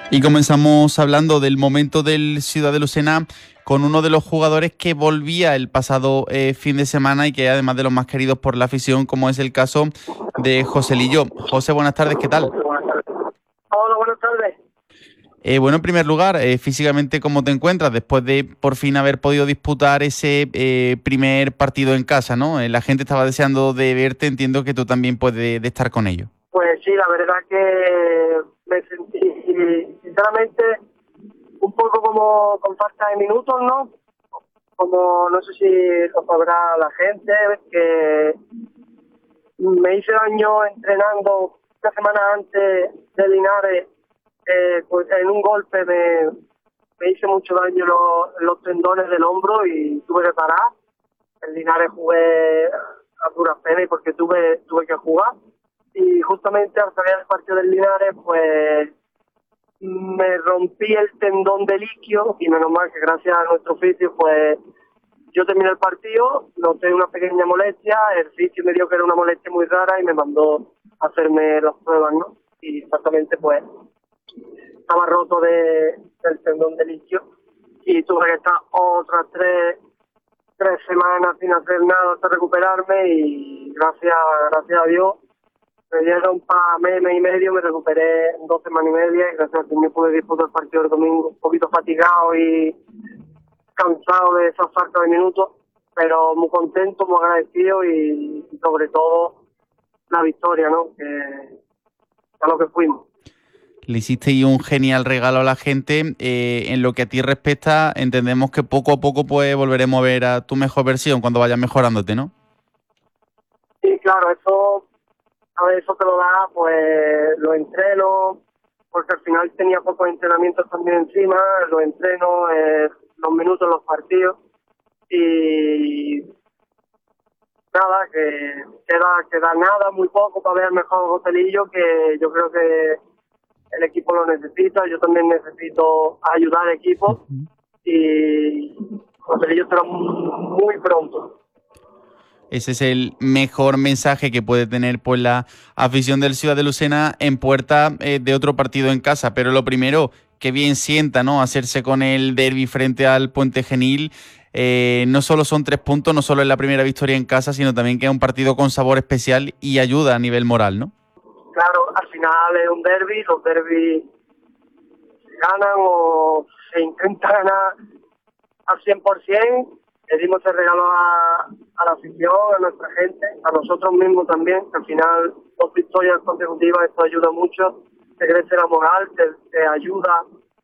Y comenzamos hablando del momento del Ciudad de Lucena con uno de los jugadores que volvía el pasado fin de semana y que además de los más queridos por la afición, como es el caso de José Lillo. José, buenas tardes, ¿qué tal? Buenas tardes. Hola, buenas tardes. Bueno, en primer lugar, físicamente, ¿cómo te encuentras después de por fin haber podido disputar ese primer partido en casa, ¿no? La gente estaba deseando de verte, entiendo que tú también puedes de estar con ellos. Pues sí, la verdad que me sentí, sinceramente, un poco como con falta de minutos, ¿no? Como no sé si lo sabrá la gente, que me hice daño entrenando una semana antes de Linares, pues en un golpe me hice mucho daño los tendones del hombro y tuve que parar. En Linares jugué a duras penas y porque tuve que jugar. Y justamente al salir del partido del Linares, pues me rompí el tendón del isquio y menos mal que gracias a nuestro fisio, pues yo terminé el partido, noté una pequeña molestia, el fisio me dijo que era una molestia muy rara y me mandó a hacerme las pruebas, ¿no? Y exactamente pues estaba roto del tendón del isquio y tuve que estar otras tres semanas sin hacer nada hasta recuperarme y gracias a Dios me dieron para mes y medio, me recuperé en 2 semanas y media y gracias a Dios me pude disputar el partido del domingo, un poquito fatigado y cansado de esa falta de minutos, pero muy contento, muy agradecido y sobre todo la victoria, ¿no? Que a lo que fuimos. Le hicisteis un genial regalo a la gente. En lo que a ti respecta, entendemos que poco a poco pues volveremos a ver a tu mejor versión cuando vayas mejorándote, ¿no? Y claro, eso, a ver, eso te lo da, pues lo entreno, porque al final tenía pocos entrenamientos también encima, los entreno, los minutos, los partidos, y nada, que queda nada, muy poco para ver el mejor Joselillo, que yo creo que el equipo lo necesita, yo también necesito ayudar al equipo, y Joselillo estará muy pronto. Ese es el mejor mensaje que puede tener pues la afición del Ciudad de Lucena en puerta de otro partido en casa. Pero lo primero, que bien sienta, ¿no? Hacerse con el derbi frente al Puente Genil. No solo son 3 puntos, no solo es la primera victoria en casa, sino también que es un partido con sabor especial y ayuda a nivel moral, ¿no? Claro, al final es un derbi, los derbis se ganan o se intenta ganar al 100%. Le dimos el regalo a la afición, a nuestra gente, a nosotros mismos también, que al final 2 victorias consecutivas, esto ayuda mucho, te crece la moral, te ayuda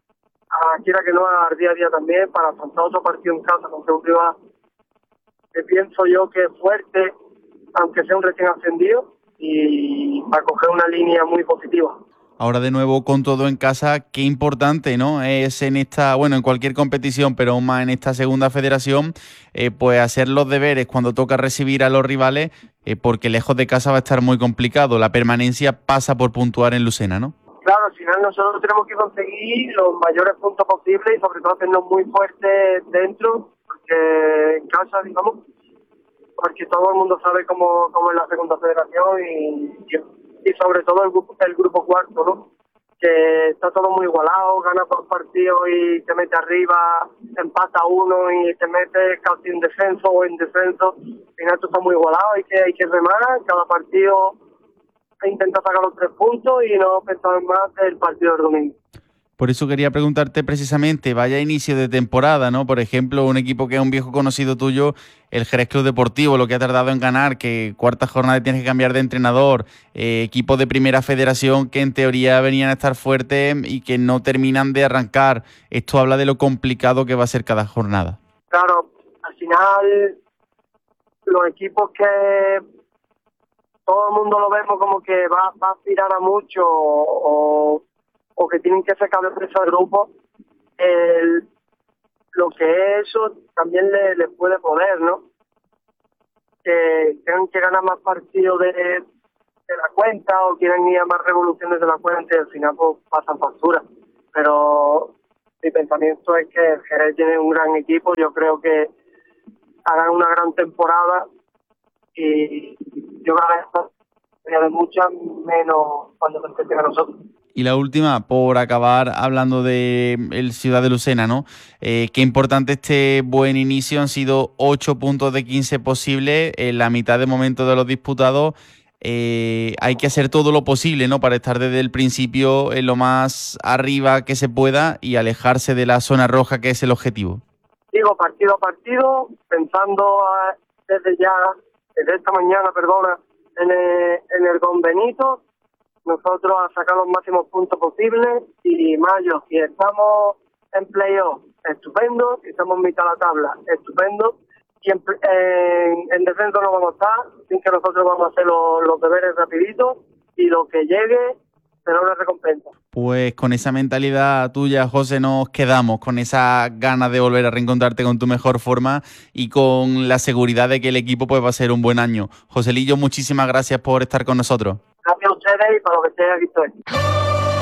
a quiera que no a día a día también para afrontar otro partido en casa contra un rival que pienso yo que es fuerte, aunque sea un recién ascendido, y para coger una línea muy positiva. Ahora de nuevo con todo en casa, qué importante, ¿no? Es en esta, bueno, en cualquier competición, pero aún más en esta segunda federación, pues hacer los deberes cuando toca recibir a los rivales, porque lejos de casa va a estar muy complicado. La permanencia pasa por puntuar en Lucena, ¿no? Claro, al final nosotros tenemos que conseguir los mayores puntos posibles y sobre todo hacernos muy fuertes dentro, porque en casa, digamos, porque todo el mundo sabe cómo es la segunda federación y sobre todo el grupo cuarto, ¿no? Que está todo muy igualado, gana por partido y te mete arriba, empata uno y te mete casi en descenso o en descenso. Al final esto está muy igualado, hay que remar, cada partido intenta sacar los 3 puntos y no pensar más del partido del domingo. Por eso quería preguntarte precisamente, vaya inicio de temporada, ¿no? Por ejemplo, un equipo que es un viejo conocido tuyo, el Jerez Club Deportivo, lo que ha tardado en ganar, que cuarta jornada tienes que cambiar de entrenador, equipo de primera federación que en teoría venían a estar fuertes y que no terminan de arrancar. Esto habla de lo complicado que va a ser cada jornada. Claro, al final los equipos que todo el mundo lo vemos como que va a aspirar a mucho o que tienen que sacar de presa del grupo, lo que es eso también le puede poder, ¿no? Que tengan que ganar más partidos de la cuenta o quieran ir a más revoluciones de la cuenta y al final pues pasan factura. Pero mi pensamiento es que el Jerez tiene un gran equipo, yo creo que harán una gran temporada y yo creo que esto sería de muchas menos cuando se enfrenten a nosotros. Y la última, por acabar hablando de el Ciudad de Lucena, ¿no? Qué importante este buen inicio, han sido 8 puntos de 15 posibles, en la mitad de momento de los disputados. Hay que hacer todo lo posible, ¿no? Para estar desde el principio en lo más arriba que se pueda y alejarse de la zona roja, que es el objetivo. Digo, partido a partido, pensando desde ya, desde esta mañana, perdona, en el Don Benito, nosotros a sacar los máximos puntos posibles. Y mayo, si estamos en playoff, estupendo. Si estamos en mitad de la tabla, estupendo. Y en descenso no vamos a estar, sin que nosotros vamos a hacer los deberes rapidito, y lo que llegue será una recompensa. Pues con esa mentalidad tuya, José, nos quedamos, con esa ganas de volver a reencontrarte con tu mejor forma y con la seguridad de que el equipo pues va a ser un buen año. Joselillo, muchísimas gracias por estar con nosotros. Gracias a ustedes, y para lo que sea, aquí estoy.